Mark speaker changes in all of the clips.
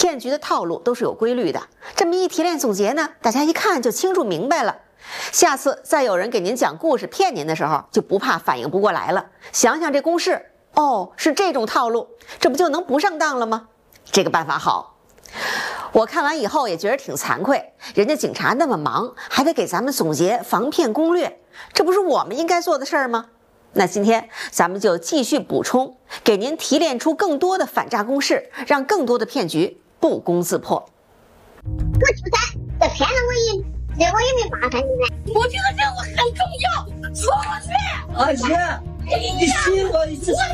Speaker 1: 骗局的套路都是有规律的，这么一提炼总结呢，大家一看就清楚明白了。下次再有人给您讲故事骗您的时候，就不怕反应不过来了。想想这公式，哦，是这种套路，这不就能不上当了吗？这个办法好。我看完以后也觉得挺惭愧，人家警察那么忙，还得给咱们总结防骗攻略，这不是我们应该做的事儿吗？那今天咱们就继续补充，给您提炼出更多的反诈公式，让更多的骗局不攻自破。
Speaker 2: 我就在这骗了我也没麻烦你们。
Speaker 3: 我觉得这个很重要，说我去。
Speaker 4: 阿姐，你信我一次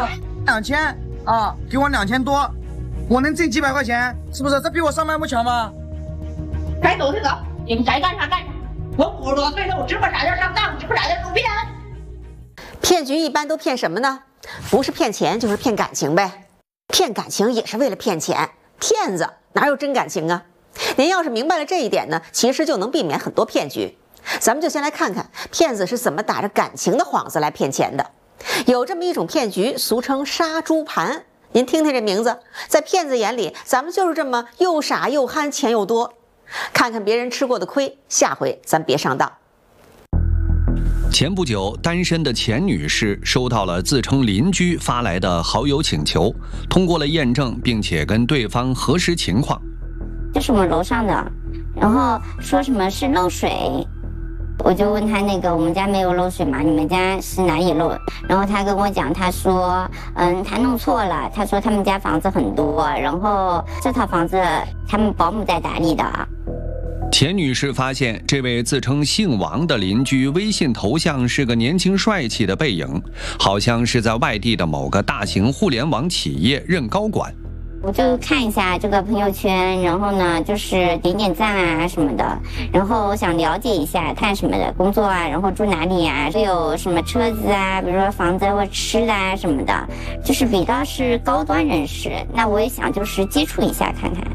Speaker 5: 2000啊，给我2000多，我能挣几百块钱，是不是？这比我上班不强吗？
Speaker 3: 该走就走，你们该干啥干啥。我50多岁了，我知不咋地上当，知不咋地受骗。
Speaker 1: 骗局一般都骗什么呢？不是骗钱就是骗感情呗。骗感情也是为了骗钱，骗子哪有真感情啊？您要是明白了这一点呢，其实就能避免很多骗局。咱们就先来看看骗子是怎么打着感情的幌子来骗钱的。有这么一种骗局，俗称杀猪盘。您听听这名字，在骗子眼里，咱们就是这么又傻又憨，钱又多。看看别人吃过的亏，下回咱别上当。
Speaker 6: 前不久，单身的钱女士收到了自称邻居发来的好友请求，通过了验证，并且跟对方核实情况。
Speaker 7: 这是我们楼上的，然后说什么是漏水，我就问他我们家没有漏水吗？你们家是哪里漏？然后他跟我讲，他说他弄错了，他说他们家房子很多，然后这套房子他们保姆在打理的。
Speaker 6: 钱女士发现这位自称姓王的邻居微信头像是个年轻帅气的背影，好像是在外地的某个大型互联网企业任高管。
Speaker 7: 我就看一下这个朋友圈，然后呢就是点点赞啊什么的，然后我想了解一下看什么的工作啊，然后住哪里啊，会有什么车子啊，比如说房子或吃的啊什么的，就是比较是高端人士。那我也想就是接触一下看看。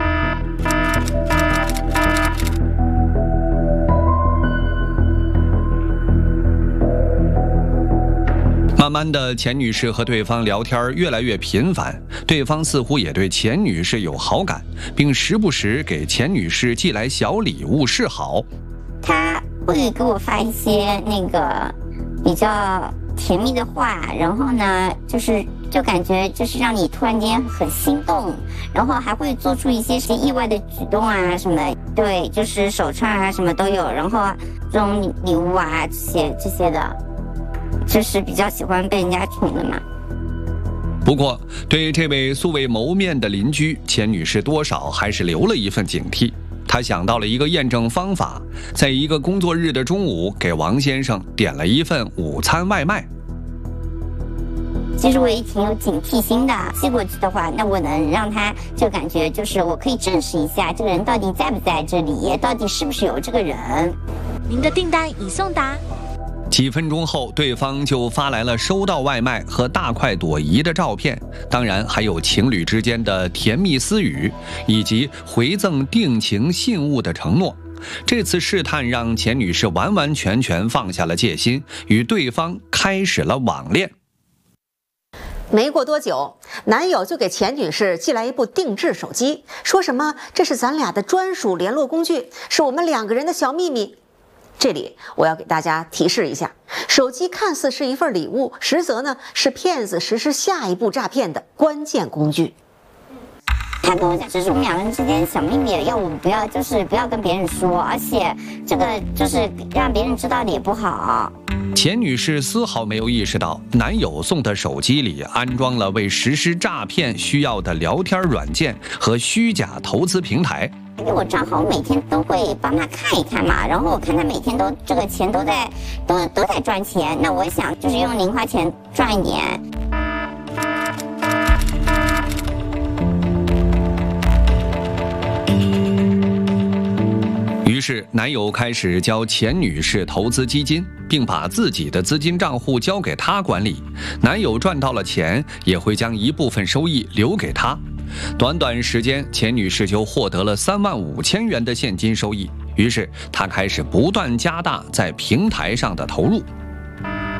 Speaker 6: 慢慢的，钱女士和对方聊天越来越频繁，对方似乎也对钱女士有好感，并时不时给钱女士寄来小礼物示好。
Speaker 7: 他会给我发一些比较甜蜜的话，然后呢就感觉就是让你突然间很心动，然后还会做出一些意外的举动啊什么的，对，就是手串啊什么都有，然后这种礼物啊这些的。就是比较喜欢被人家宠的嘛。
Speaker 6: 不过，对这位素未谋面的邻居，钱女士多少还是留了一份警惕。她想到了一个验证方法，在一个工作日的中午，给王先生点了一份午餐外卖。
Speaker 7: 其实我也挺有警惕心的，寄过去的话，那我能让他就感觉就是我可以证实一下这个人到底在不在这里，到底是不是有这个人。
Speaker 8: 您的订单已送达。
Speaker 6: 几分钟后，对方就发来了收到外卖和大快朵颐的照片，当然还有情侣之间的甜蜜私语，以及回赠定情信物的承诺。这次试探让钱女士完完全全放下了戒心，与对方开始了网恋。
Speaker 1: 没过多久，男友就给钱女士寄来一部定制手机，说什么这是咱俩的专属联络工具，是我们2个人的小秘密。这里我要给大家提示一下，手机看似是一份礼物，实则呢是骗子实施下一步诈骗的关键工具。
Speaker 7: 他跟我讲，这是我们2个人之间的小秘密，要我们不要跟别人说，而且这个就是让别人知道的也不好。
Speaker 6: 钱女士丝毫没有意识到，男友送的手机里安装了为实施诈骗需要的聊天软件和虚假投资平台。
Speaker 7: 因为我账号每天都会帮他看一看嘛，然后我看他每天这个钱都在赚钱，那我想就是用零花钱赚一点。
Speaker 6: 于是，男友开始教钱女士投资基金，并把自己的资金账户交给她管理。男友赚到了钱，也会将一部分收益留给她。短短时间，钱女士就获得了35000元的现金收益。于是，她开始不断加大在平台上的投入。